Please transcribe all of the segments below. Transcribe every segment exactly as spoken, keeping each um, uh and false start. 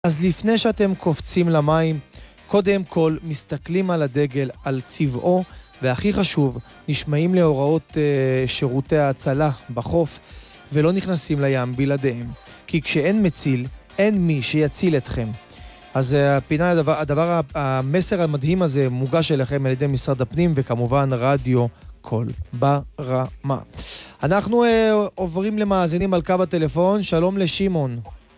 אז לפני שאתם קופצים למים, קודם כל מסתכלים על הדגל, על צבעו, והכי חשוב, נשמעים להוראות uh, שירותי ההצלה בחוף, ולא נכנסים לים בלעדיהם. כי כשאין מציל, אין מי שיציל אתכם. אז uh, הפינה, הדבר, הדבר, המסר המדהים הזה מוגש אליכם על ידי משרד הפנים, וכמובן רדיו קול ברמה. אנחנו uh, עוברים למאזינים על קו הטלפון. שלום לשמעון.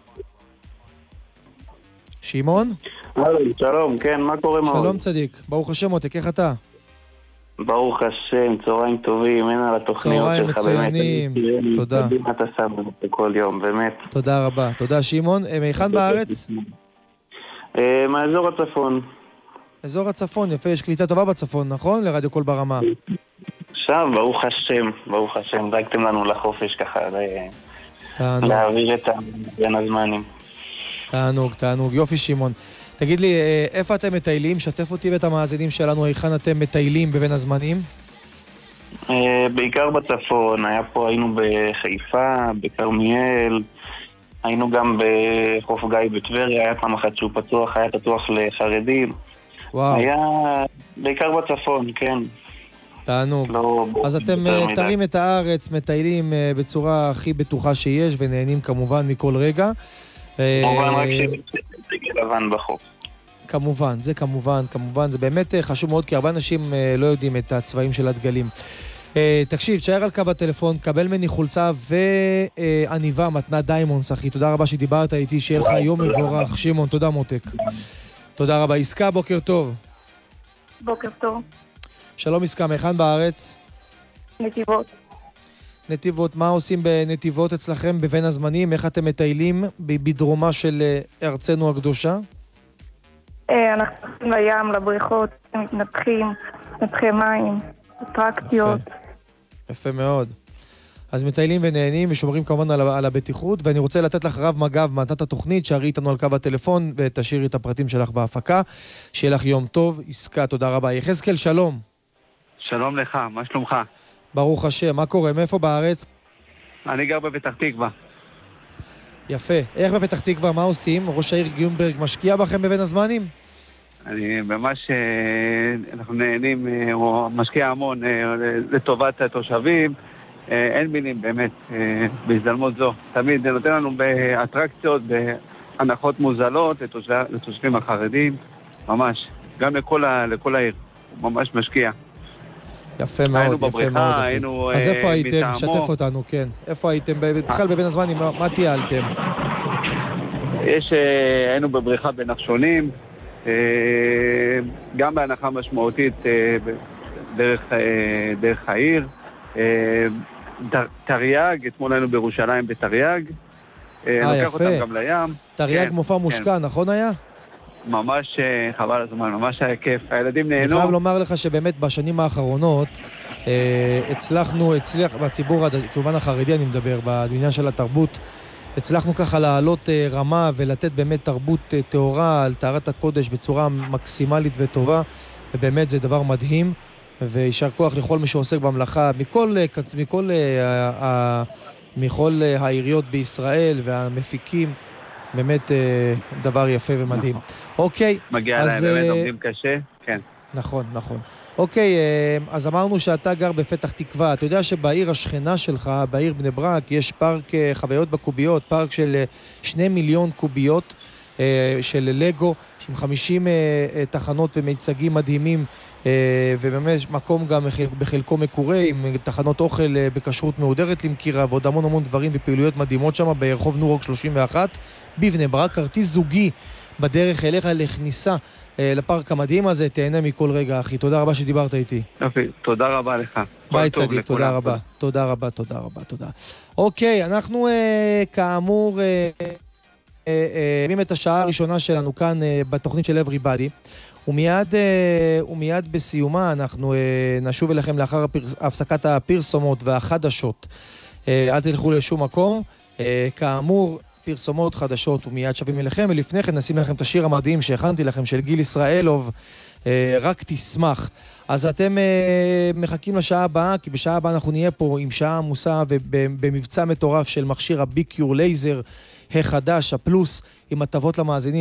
שמעון? שלום, כן, מה קורה מאוד? שלום צדיק, ברוך השם מותק, איך אתה? ברוך השם, צהריים טובים, אין על התוכניות שלך, צהריים מצוינים, תודה. אתה שם כל יום, באמת. תודה רבה, תודה שמעון. מאיכן בארץ? מהאזור הצפון. אזור הצפון, יפה, יש קליטה טובה בצפון, נכון? לרדיו קול ברמה. שם, ברוך השם, ברוך השם, דאגתם לנו לחופש ככה, להעביר את בין הזמנים. תענוג, תענוג, יופי שמעון. תגיד לי, איפה אתם מטיילים? שתף אותי ואת המאזינים שלנו, היכן אתם מטיילים בבין הזמנים? בעיקר בצפון, היה פה, היינו בחיפה, בכרמיאל, היינו גם בחוף גיא בטבריה, היה פעם אחת שהוא פתוח, היה פתוח לחרדים. וואו. היה בעיקר בצפון, כן. תענוג. לא, אז אתם תרים את הארץ, מטיילים בצורה הכי בטוחה שיש, ונהנים כמובן מכל רגע. כמובן רק שדגל לבן בחוף. כמובן, זה כמובן, כמובן, זה באמת חשוב מאוד, כי הרבה אנשים לא יודעים את הצבעים של הדגלים. תקשיב, תשאר על קו הטלפון, קבל מני חולצה ועניבה, מתנת דיימונדס, אחי. תודה רבה שדיברת איתי, שיהיה לך יום מבורך. שמעון, תודה מותק. תודה רבה. עסקה, בוקר טוב. בוקר טוב. שלום עסקה, מהיכן בארץ? נתיבות. נתיבות, מה עושים בנתיבות אצלכם בבין הזמנים? איך אתם מטיילים בדרומה של ארצנו הקדושה? אנחנו הולכים לים, לבריכות, מתנתחים, מתנתחי מים, אטרקציות. יפה. יפה מאוד. אז מטיילים ונהנים ושומרים כמובן על, על הבטיחות, ואני רוצה לתת לך רב מגב מתנת התוכנית, שערי איתנו על קו הטלפון ותשאירי את הפרטים שלך בהפקה. שיהיה לך יום טוב. עסקה, תודה רבה. יחזקאל, שלום. שלום לך, מה שלומך? ברוך השם, מה קורה? מאיפה בארץ? אני גר בפתח תקווה. יפה. איך בפתח תקווה? מה עושים? ראש העיר גיונברג משקיע בכם בבין הזמנים? אני ממש, אנחנו נהנים, הוא משקיע המון לטובת התושבים. אין מילים באמת בהזדמנות זו. תמיד נותן לנו באטרקציות, בהנחות מוזלות לתושבים החרדים. ממש. גם לכל, לכל העיר. הוא ממש משקיע. יפה מאוד, יפה בבריכה, מאוד. היינו אז איפה הייתם? מטעמו. שתף אותנו, כן. איפה הייתם? בכלל בבין הזמנים, מה, מה טיילתם? יש, היינו בבריכה בנחשונים, גם בהנחה משמעותית דרך, דרך העיר. תריאג, אתמול היינו בירושלים בתריאג. אה, לוקח אותם יפה. גם לים. תריאג כן, מופע מושקע, כן. נכון היה? ממש חבל הזמן, ממש היה כיף. הילדים אני נהנו. חייב לומר לך שבאמת בשנים האחרונות אה, הצלחנו, הצליח, בציבור, כמובן החרדי אני מדבר, בעניין של התרבות, הצלחנו ככה לעלות אה, רמה ולתת באמת תרבות אה, תאורה על טהרת הקודש בצורה מקסימלית וטובה, ובאמת זה דבר מדהים, וישר כוח לכל מי שעוסק במלאכה, מכל, מכל, אה, אה, מכל אה, העיריות בישראל והמפיקים, באמת דבר יפה ומדהים. אוקיי. מגיע להם, באמת עומדים קשה, כן. נכון, נכון. אוקיי, אז אמרנו שאתה גר בפתח תקווה. אתה יודע שבעיר השכנה שלך, בעיר בני ברק, יש פארק חוויות בקוביות, פארק של שני מיליון קוביות של לגו, עם חמישים תחנות ומיצגים מדהימים, ובאמת מקום גם בחלקו מקורה, עם תחנות אוכל בכשרות מהודרת למכירה, ועוד המון המון דברים ופעילויות מדהימות שם ברחוב נורוק שלושים ואחת בבני ברק. כרטיס זוגי בדרך אליך לכניסה לפארק המדהים הזה. תהנה מכל רגע, אחי. תודה רבה שדיברת איתי. יופי, תודה רבה לך. ביי צדיק, תודה רבה. תודה רבה, תודה רבה, תודה. אוקיי, אנחנו כאמור מביאים את השעה הראשונה שלנו כאן בתוכנית של Everybody. ומיד, ומיד בסיומה אנחנו נשוב אליכם לאחר הפסקת הפרסומות והחדשות. אל תלכו לשום מקום. כאמור, פרסומות חדשות ומיד שווים אליכם, ולפני כן נשים לכם את השיר המדהים שהכנתי לכם של גיל ישראלוב, רק תשמח. אז אתם מחכים לשעה הבאה, כי בשעה הבאה אנחנו נהיה פה עם שעה עמוסה ובמבצע מטורף של מכשיר הביקיור לייזר החדש, הפלוס, עם הטבות למאזינים.